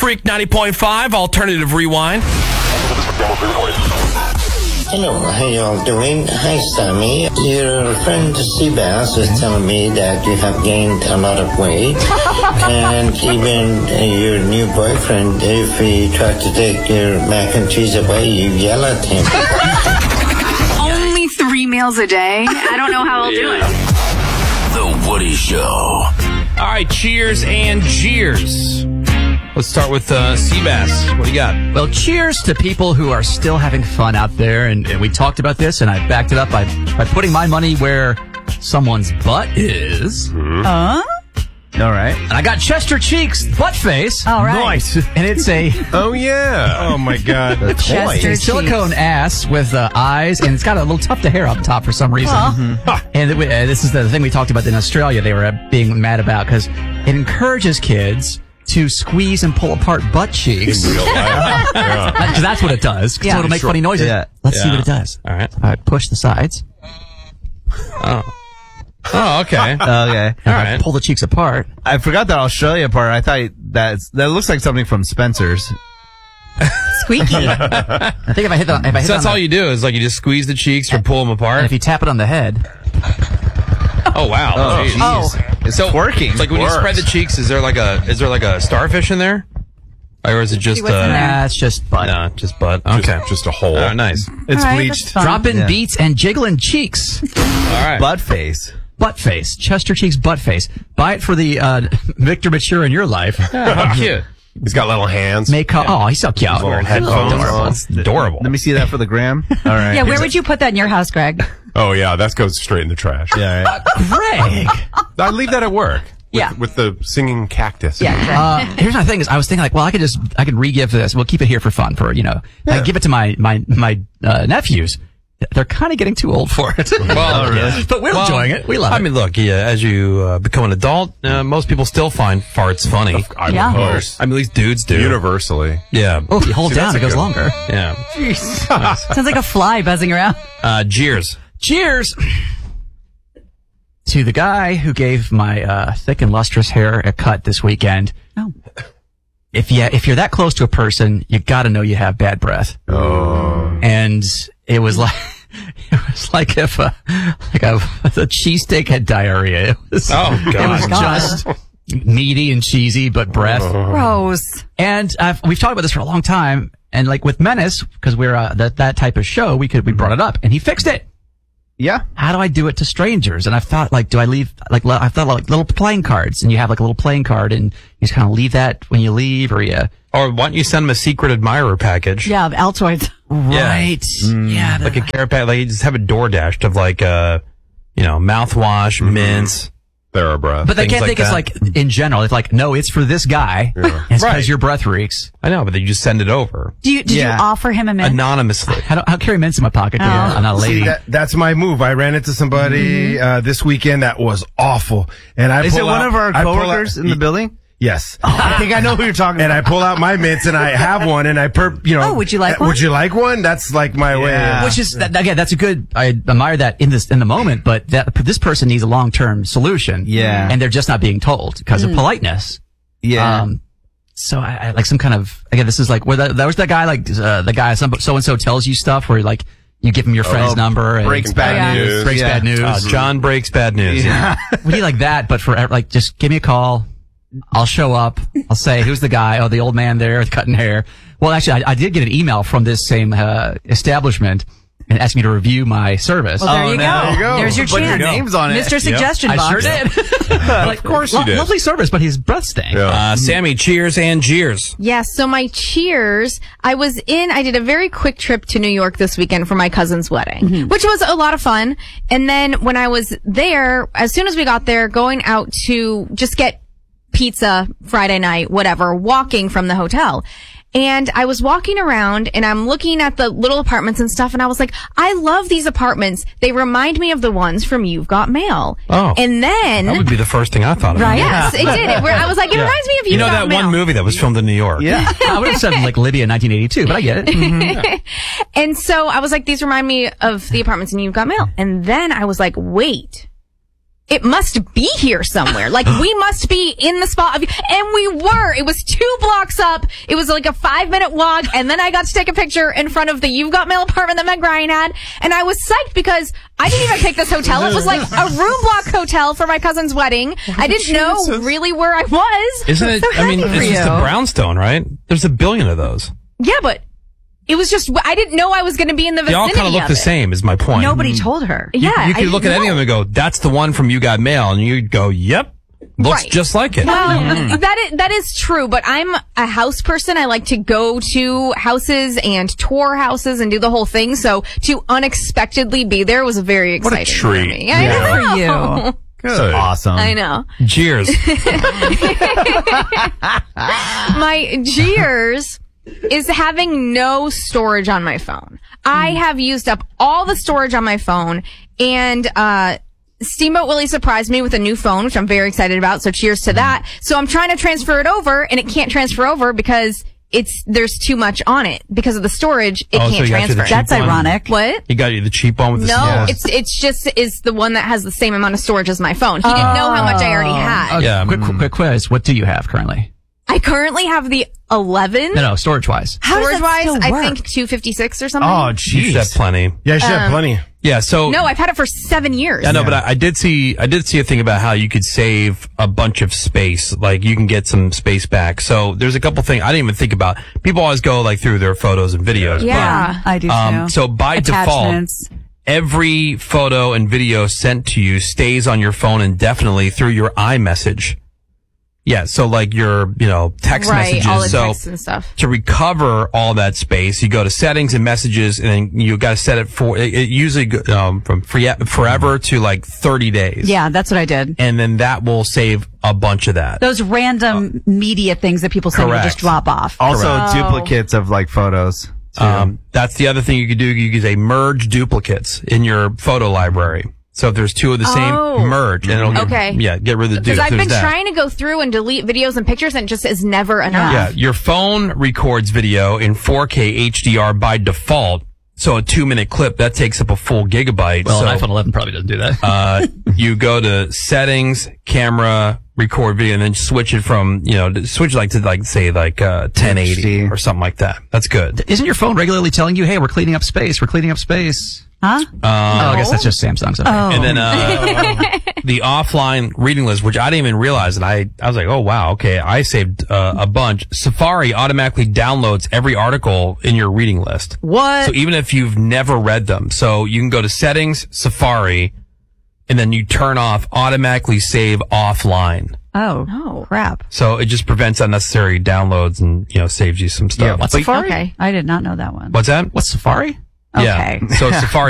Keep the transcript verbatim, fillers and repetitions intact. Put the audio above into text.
Freak ninety point five, Alternative Rewind. Hello, how y'all doing? Hi, Sammy. Your friend Seabass was telling me that you have gained a lot of weight. And even uh, your new boyfriend, if he tried to take your mac and cheese away, you yell at him. Only three meals a day? I don't know how I'll do it. The Woody Show. All right, cheers and jeers. Let's start with uh, Seabass. What do you got? Well, cheers to people who are still having fun out there. And, and we talked about this, and I backed it up by, by putting my money where someone's butt is. Mm-hmm. Huh? All right. And I got Chester Cheeks butt face. All right. Nice. And it's a... Oh, yeah. Oh, my God. a Chester toy. Cheeks. Silicone ass with uh, eyes, and it's got a little tuft of hair up top for some reason. Well. Mm-hmm. And it, uh, this is the thing we talked about in Australia they were uh, being mad about, because it encourages kids to squeeze and pull apart butt cheeks. In real life. Yeah. Because that's what it does. Yeah. So it'll make Sure. funny noises. Yeah. Let's see Yeah. what it does. All right. All right, push the sides. Oh. Oh, okay. Okay. All right. Pull the cheeks apart. I forgot that Australia part. I thought that's, that looks like something from Spencer's. Squeaky. I think if I hit the, if I hit So that's on all the, you do is like you just squeeze the cheeks or pull them and apart? if you tap it on the head, Oh, wow. Oh, Jeez. Oh. It's So, twerking. It's like when you Works. spread the cheeks, is there like a is there like a starfish in there? Or is it just what's in uh there. that's just butt. no, just butt. Just, Okay. just a hole. Oh, nice. It's All right, bleached. that's fun. Dropping Yeah. beats and jiggling cheeks. All right. Butt face. Butt face. Chester Cheeks butt face. Buy it for the uh, Victor Mature in your life. How cute. He's got little hands. Make co- Oh, he's so cute. Little headphones Adorable. on. It's adorable. Let me see that for the gram. All right. Yeah, where would you put that in your house, Greg? Oh, yeah, that goes straight in the trash. Yeah, right. Greg. I leave that at work. With, Yeah. With the singing cactus. Yeah, Greg. Uh, here's my thing is I was thinking like, well, I could just, I could re-give this. We'll keep it here for fun for, you know, I give it to my, my, my, uh, nephews. They're kind of getting too old for it. Well, yeah. But we're Well, enjoying it. We love I it. mean, look, yeah, as you uh, become an adult, uh, most people still find farts funny. I Yeah. of course. I mean, at least dudes do. Universally. Yeah. Oh, if you hold See, down, that's it a goes good longer. Yeah. Sounds like a fly buzzing around. Uh, jeers. Cheers to the guy who gave my uh, thick and lustrous hair a cut this weekend. Oh. If you if you're that close to a person, you got to know you have bad breath. Oh. And it was like it was like if a like a the cheesesteak had diarrhea. It was, Oh, it was God. just meaty and cheesy, but breath. Gross. And I've, we've talked about this for a long time. And like with Menace, because we're uh, that that type of show, we could we brought it up, and he fixed it. Yeah. How do I do it to strangers? And I've thought, like, do I leave, like, I thought, like, little playing cards, and you have, like, a little playing card, and you just kind of leave that when you leave, or you... Or why don't you send them a secret admirer package? Yeah, of Altoids. Right. Yeah. Like a care pack, like you just have a DoorDash of like, uh, you know, mouthwash, mints. TheraBreath. but they things can't like think it's, that. like, in general. It's like, no, it's for this guy. Yeah. And it's because Right. your breath reeks. I know, but then you just send it over Do you, did Yeah. you offer him a mint? anonymously. I don't, I'll carry mints in my pocket. 'cause Oh. I'm not a lady. See, that, that's my move. I ran into somebody uh, this weekend that was awful, and I Is it pull one out- of our I pull coworkers out- in the building? Yes, I think I know who you're talking and about. I pull out my mints, and I have one, and I perp. You know, Oh, would you like uh, one? Would you like one? That's like my way. Yeah. Which is, that, again, that's a good, I admire that in this, in the moment, but that, this person needs a long-term solution. Yeah. And they're just not being told because of politeness. Yeah. Um, so I, I like some kind of, again, this is like, where that, that was that guy, like, uh, the guy, some, so-and-so tells you stuff where, like, you give him your friend's Oh, number and breaks bad Yeah. news. breaks Yeah. bad news. Uh, John breaks bad news. yeah. We need like that, but for, like, just give me a call. I'll show up. I'll say, who's the guy? Oh, the old man there with cutting hair. Well, actually, I, I did get an email from this same, uh, establishment and asked me to review my service. Well, there Oh, you no. go. There you go. There's your Put your chance. names on it. Mister Suggestion I Box. sure did. Of course you Lo- did. Lovely service, but his breath stank. Yeah. Uh, Sammy, cheers and jeers. Yes, so my cheers, I was in, I did a very quick trip to New York this weekend for my cousin's wedding, which was a lot of fun. And then when I was there, as soon as we got there, going out to just get pizza Friday night, whatever, walking from the hotel. And I was walking around and I'm looking at the little apartments and stuff, and I was like, I love these apartments. They remind me of the ones from You've Got Mail. Oh. And then, That would be the first thing I thought of. right? Yes, it did. It, I was like, it reminds me of You've You know Got that Mail. one movie that was filmed in New York? Yeah. I would have said like Libya in nineteen eighty-two, but I get it. And so I was like, these remind me of the apartments in You've Got Mail. And then I was like, wait, it must be here somewhere. Like, we must be in the spot of, and we were. It was two blocks up. It was like a five minute walk. And then I got to take a picture in front of the You've Got Mail apartment that Meg Ryan had. And I was psyched because I didn't even pick this hotel. It was like a room block hotel for my cousin's wedding. I didn't know really where I was. Isn't it? So I mean, happy it's for just you. a brownstone, right? There's a billion of those. Yeah, but it was just, I didn't know I was going to be in the They all vicinity kind of look of the it. same, is my point. Nobody told her. You, Yeah. you could I look at didn't any of them know. and go, that's the one from You Got Mail. And you'd go, yep. Looks Right. just like it. Well, that is, that is true, but I'm a house person. I like to go to houses and tour houses and do the whole thing. So to unexpectally be there was very What a exciting treat. for me. I Good know. for you. So awesome. I know. Cheers. My jeers is having no storage on my phone. I have used up all the storage on my phone, and uh Steamboat Willie surprised me with a new phone, which I'm very excited about. So cheers to that. So I'm trying to transfer it over, and it can't transfer over because it's there's too much on it because of the storage. It Oh, so can't you got you the transfer. cheap That's one? ironic. What? He got you the cheap one with the No, snap. it's it's just is the one that has the same amount of storage as my phone. He didn't know how much I already had. Okay, Yeah. Quick, quick, quick quiz. What do you have currently? I currently have the eleven. No, no, storage wise. How does Storage that wise, still I work? think two fifty-six or something. Oh, You should have jeez. plenty. Yeah, you should have Um, plenty. Yeah, so. No, I've had it for seven years. I know, but I, I did see, I did see a thing about how you could save a bunch of space. Like, you can get some space back. So, there's a couple things I didn't even think about. People always go, like, through their photos and videos. Yeah. I do too. Um, so by Attachments. default, every photo and video sent to you stays on your phone indefinitely through your iMessage. Yeah, so like your, you know, text right, messages. all the so texts and stuff. to recover all that space, you go to settings and messages, and then you got to set it for. It, it usually go- um, from free, forever to like thirty days. Yeah, that's what I did. and then that will save a bunch of that. Those random media things that people send you Correct. just drop off. Also Correct. duplicates of like photos. too. Um, that's the other thing you could do. You could say merge duplicates in your photo library. So if there's two of the same, Oh. merge, and it'll get, Okay. yeah, get rid of the Because duplicates. I've been There's that. trying to go through and delete videos and pictures, and it just is never enough. Yeah, your phone records video in four K H D R by default. So a two minute clip that takes up a full gigabyte. Well, so, an iPhone eleven probably doesn't do that. uh, you go to settings, camera, record video, and then switch it from, you know, switch like to like say like uh, ten eighty H D. or something like that. That's good. Isn't your phone regularly telling you, "Hey, we're cleaning up space. We're cleaning up space"? Huh? oh, I guess that's just Samsung's. Okay. Oh. And then uh, the offline reading list, which I didn't even realize, and I I was like, oh wow, okay, I saved uh, a bunch. Safari automatically downloads every article in your reading list. What? So even if you've never read them, so you can go to settings, Safari, and then you turn off automatically save offline. Oh, No. crap. So it just prevents unnecessary downloads and, you know, saves you some stuff. What's But- Safari? Okay. I did not know that one. What's that? What's Safari? Yeah. Okay. So Safari